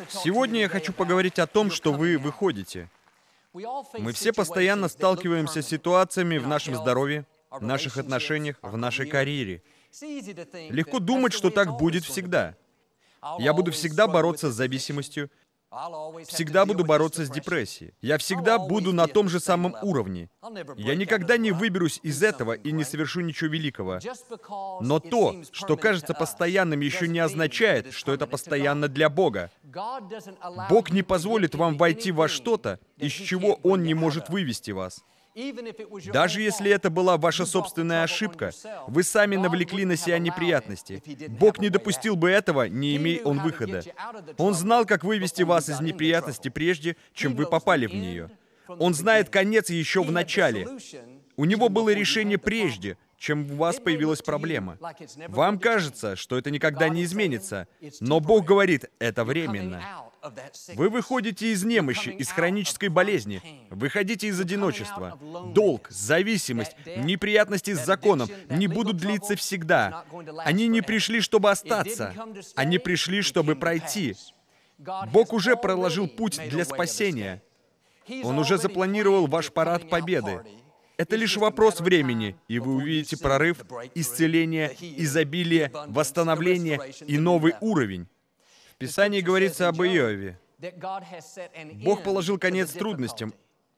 Сегодня я хочу поговорить о том, что вы выходите. Мы все постоянно сталкиваемся с ситуациями в нашем здоровье, в наших отношениях, в нашей карьере. Легко думать, что так будет всегда. Я буду всегда бороться с зависимостью, всегда буду бороться с депрессией. Я всегда буду на том же самом уровне. Я никогда не выберусь из этого и не совершу ничего великого. Но то, что кажется постоянным, еще не означает, что это постоянно для Бога. Бог не позволит вам войти во что-то, из чего Он не может вывести вас. Даже если это была ваша собственная ошибка, вы сами навлекли на себя неприятности. Бог не допустил бы этого, не имея Он выхода. Он знал, как вывести вас из неприятности прежде, чем вы попали в нее. Он знает конец еще в начале. У Него было решение прежде, чем у вас появилась проблема. Вам кажется, что это никогда не изменится, но Бог говорит, это временно. Вы выходите из немощи, из хронической болезни, выходите из одиночества. Долг, зависимость, неприятности с законом не будут длиться всегда. Они не пришли, чтобы остаться. Они пришли, чтобы пройти. Бог уже проложил путь для спасения. Он уже запланировал ваш парад победы. Это лишь вопрос времени, и вы увидите прорыв, исцеление, изобилие, восстановление и новый уровень. В Писании говорится об Иове. Бог положил конец трудностям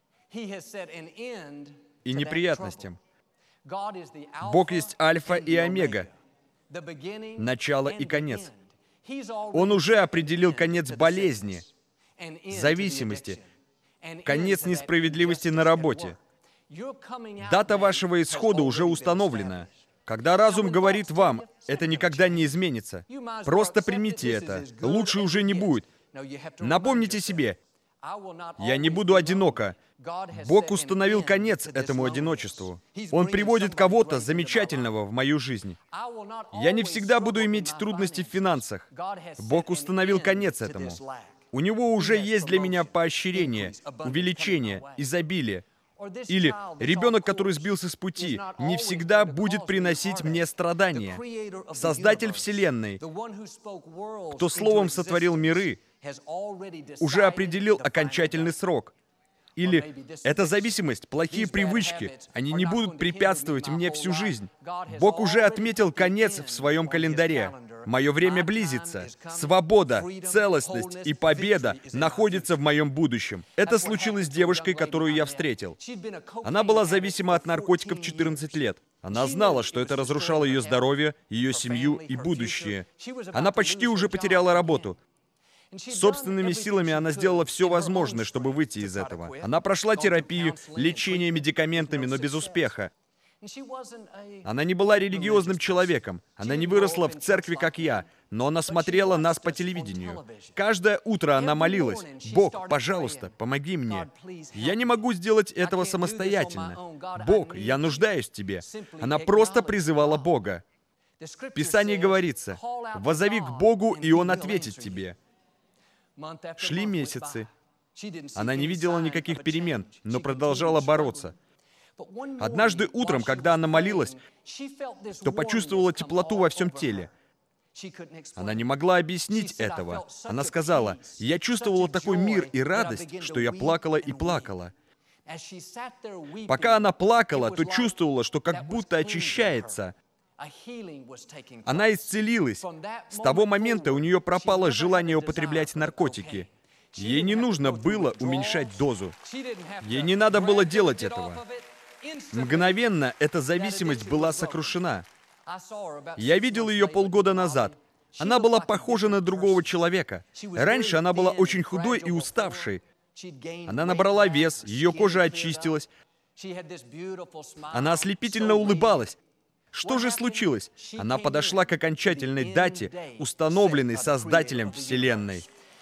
и неприятностям. Бог есть Альфа и Омега, начало и конец. Он уже определил конец болезни, зависимости, конец несправедливости на работе. Дата вашего исхода уже установлена. Когда разум говорит вам, это никогда не изменится, просто примите это, лучше уже не будет. Напомните себе, я не буду одиноко. Бог установил конец этому одиночеству. Он приводит кого-то замечательного в мою жизнь. Я не всегда буду иметь трудности в финансах. Бог установил конец этому. У Него уже есть для меня поощрение, увеличение, изобилие. Или ребенок, который сбился с пути, не всегда будет приносить мне страдания. Создатель Вселенной, кто словом сотворил миры, уже определил окончательный срок. Или эта зависимость, плохие привычки, они не будут препятствовать мне всю жизнь. Бог уже отметил конец в своем календаре. Мое время близится. Свобода, целостность и победа находятся в моем будущем. Это случилось с девушкой, которую я встретил. Она была зависима от наркотиков 14 лет. Она знала, что это разрушало ее здоровье, ее семью и будущее. Она почти уже потеряла работу. Собственными силами она сделала все возможное, чтобы выйти из этого. Она прошла терапию, лечение медикаментами, но без успеха. Она не была религиозным человеком. Она не выросла в церкви, как я, но она смотрела нас по телевидению. Каждое утро она молилась: «Бог, пожалуйста, помоги мне. Я не могу сделать этого самостоятельно. Бог, я нуждаюсь в Тебе». Она просто призывала Бога. В Писании говорится: «Воззови к Богу, и Он ответит тебе». Шли месяцы. Она не видела никаких перемен, но продолжала бороться. Однажды утром, когда она молилась, то почувствовала теплоту во всем теле. Она не могла объяснить этого. Она сказала: «Я чувствовала такой мир и радость, что я плакала и плакала». Пока она плакала, то чувствовала, что как будто очищается. Она исцелилась. С того момента у нее пропало желание употреблять наркотики. Ей не нужно было уменьшать дозу. Ей не надо было делать этого. Мгновенно эта зависимость была сокрушена. Я видел ее полгода назад. Она была похожа на другого человека. Раньше она была очень худой и уставшей. Она набрала вес, ее кожа очистилась. Она ослепительно улыбалась. Что же случилось? Она подошла к окончательной дате, установленной Создателем Вселенной.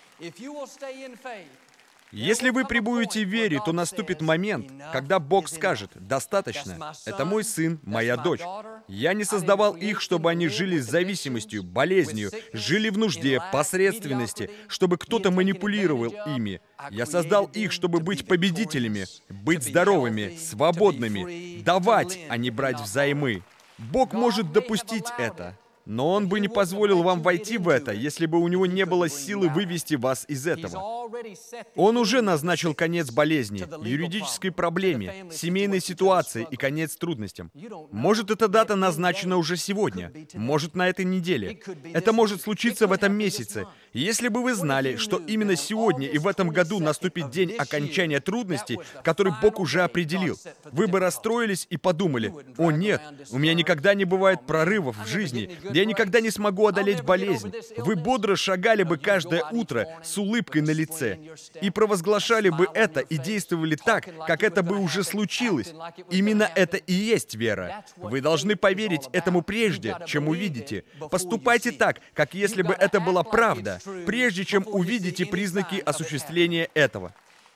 Если вы пребудете в вере, то наступит момент, когда Бог скажет: «Достаточно. Это мой сын, моя дочь. Я не создавал их, чтобы они жили с зависимостью, болезнью, жили в нужде, посредственности, чтобы кто-то манипулировал ими. Я создал их, чтобы быть победителями, быть здоровыми, свободными, давать, а не брать взаймы». Бог может допустить это. Но Он бы не позволил вам войти в это, если бы у Него не было силы вывести вас из этого. Он уже назначил конец болезни, юридической проблеме, семейной ситуации и конец трудностям. Может, эта дата назначена уже сегодня, может, на этой неделе. Это может случиться в этом месяце. Если бы вы знали, что именно сегодня и в этом году наступит день окончания трудностей, который Бог уже определил, вы бы расстроились и подумали: «О нет, у меня никогда не бывает прорывов в жизни, я никогда не смогу одолеть болезнь». Вы бодро шагали бы каждое утро с улыбкой на лице и провозглашали бы это и действовали так, как это бы уже случилось. Именно это и есть вера. Вы должны поверить этому прежде, чем увидите. Поступайте так, как если бы это была правда, прежде чем увидите признаки осуществления этого.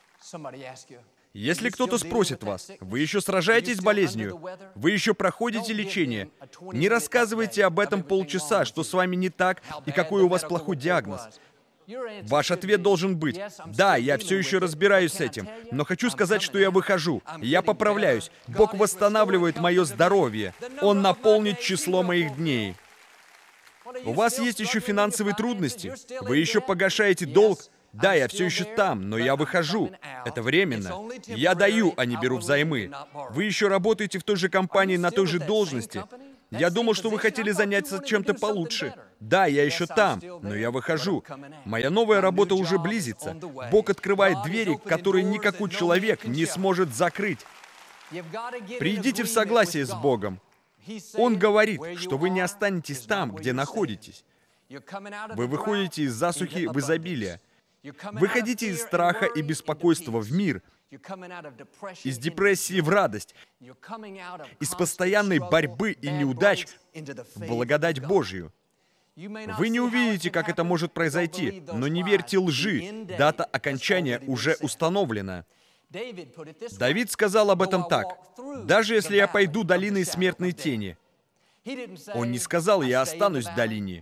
Если кто-то спросит вас: вы еще сражаетесь с болезнью? Вы еще проходите лечение? Не рассказывайте об этом полчаса, что с вами не так и какой у вас плохой диагноз. Ваш ответ должен быть: да, я все еще разбираюсь с этим, но хочу сказать, что я выхожу, я поправляюсь, Бог восстанавливает мое здоровье, Он наполнит число моих дней. У вас есть еще финансовые трудности, вы еще погашаете долг. Да, я все еще там, но я выхожу. Это временно. Я даю, а не беру взаймы. Вы еще работаете в той же компании на той же должности. Я думал, что вы хотели заняться чем-то получше. Да, я еще там, но я выхожу. Моя новая работа уже близится. Бог открывает двери, которые никакой человек не сможет закрыть. Придите в согласие с Богом. Он говорит, что вы не останетесь там, где находитесь. Вы выходите из засухи в изобилие. Выходите из страха и беспокойства в мир, из депрессии в радость, из постоянной борьбы и неудач в благодать Божью. Вы не увидите, как это может произойти, но не верьте лжи, дата окончания уже установлена. Давид сказал об этом так: «Даже если я пойду долиной смертной тени». Он не сказал: «Я останусь в долине».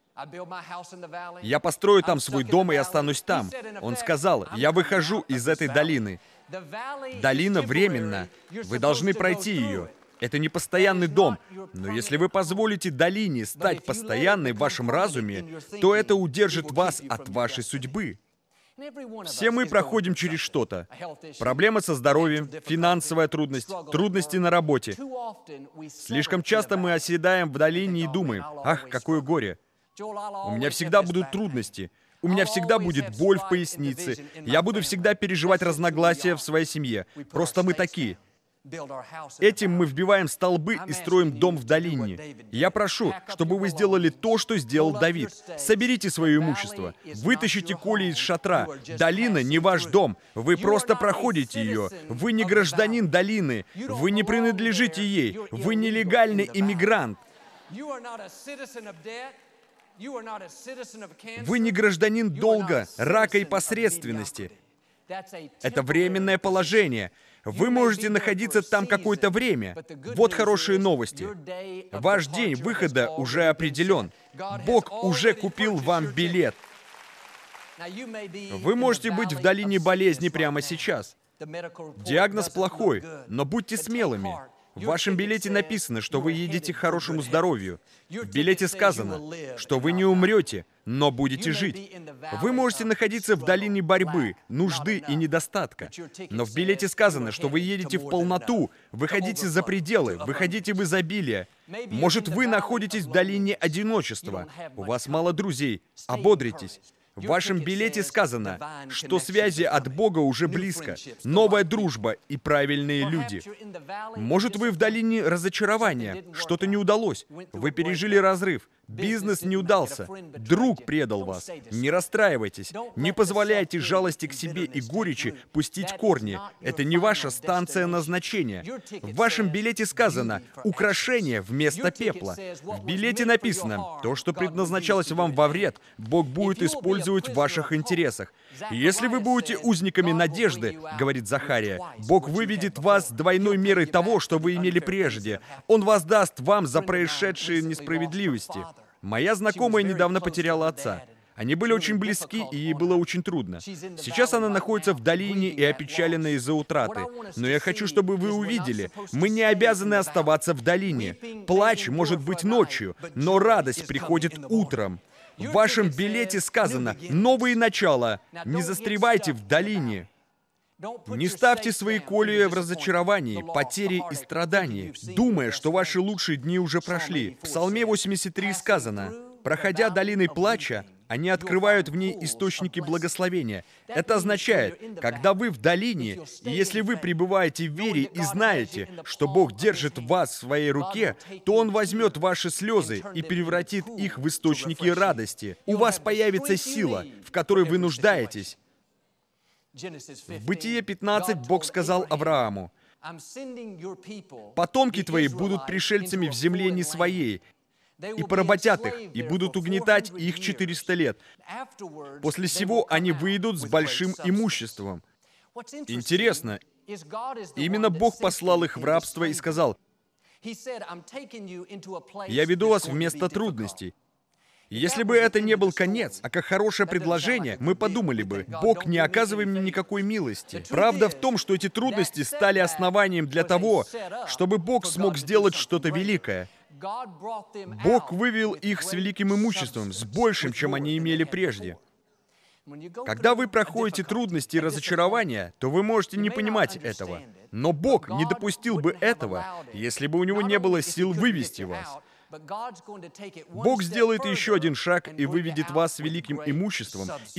«Я построю там свой дом и останусь там». Он сказал: «Я выхожу из этой долины». Долина временна. Вы должны пройти ее. Это не постоянный дом. Но если вы позволите долине стать постоянной в вашем разуме, то это удержит вас от вашей судьбы. Все мы проходим через что-то. Проблемы со здоровьем, финансовая трудность, трудности на работе. Слишком часто мы оседаем в долине и думаем: «Ах, какое горе! У меня всегда будут трудности. У меня всегда будет боль в пояснице. Я буду всегда переживать разногласия в своей семье. Просто мы такие». Этим мы вбиваем столбы и строим дом в долине. Я прошу, чтобы вы сделали то, что сделал Давид. Соберите свое имущество, вытащите Коли из шатра. Долина не ваш дом, вы просто проходите ее. Вы не гражданин долины, вы не принадлежите ей, вы нелегальный иммигрант. Вы не гражданин долга, рака и посредственности. Это временное положение. Вы можете находиться там какое-то время. Вот хорошие новости. Ваш день выхода уже определен. Бог уже купил вам билет. Вы можете быть в долине болезни прямо сейчас. Диагноз плохой, но будьте смелыми. В вашем билете написано, что вы едете к хорошему здоровью. В билете сказано, что вы не умрете, но будете жить. Вы можете находиться в долине борьбы, нужды и недостатка. Но в билете сказано, что вы едете в полноту, выходите за пределы, выходите в изобилие. Может, вы находитесь в долине одиночества, у вас мало друзей, ободритесь. В вашем билете сказано, что связи от Бога уже близко, новая дружба и правильные люди. Может, вы в долине разочарования, что-то не удалось, вы пережили разрыв, бизнес не удался, друг предал вас. Не расстраивайтесь, не позволяйте жалости к себе и горечи пустить корни. Это не ваша станция назначения. В вашем билете сказано «украшение вместо пепла». В билете написано «то, что предназначалось вам во вред, Бог будет использовать в ваших интересах». Если вы будете узниками надежды, говорит Захария, Бог выведет вас с двойной мерой того, что вы имели прежде. Он воздаст вам за происшедшие несправедливости. Моя знакомая недавно потеряла отца. Они были очень близки, и ей было очень трудно. Сейчас она находится в долине и опечалена из-за утраты. Но я хочу, чтобы вы увидели, мы не обязаны оставаться в долине. Плач может быть ночью, но радость приходит утром. В вашем билете сказано «Новые начала». Не застревайте в долине. Не ставьте свои колеи в разочаровании, потере и страдании, думая, что ваши лучшие дни уже прошли. В Псалме 83 сказано: «Проходя долиной плача, они открывают в ней источники благословения». Это означает, когда вы в долине, и если вы пребываете в вере и знаете, что Бог держит вас в своей руке, то Он возьмет ваши слезы и превратит их в источники радости. У вас появится сила, в которой вы нуждаетесь. В Бытие 15 Бог сказал Аврааму: «Потомки твои будут пришельцами в земле не своей, и поработят их, и будут угнетать их 400 лет. После сего они выйдут с большим имуществом». Интересно, именно Бог послал их в рабство и сказал: «Я веду вас в место трудностей». Если бы это не был конец, а как хорошее предложение, мы подумали бы: Бог, не оказывай мне никакой милости. Правда в том, что эти трудности стали основанием для того, чтобы Бог смог сделать что-то великое. Бог вывел их с великим имуществом, с большим, чем они имели прежде. Когда вы проходите трудности и разочарования, то вы можете не понимать этого. Но Бог не допустил бы этого, если бы у Него не было сил вывести вас. Бог сделает еще один шаг и выведет вас с великим имуществом,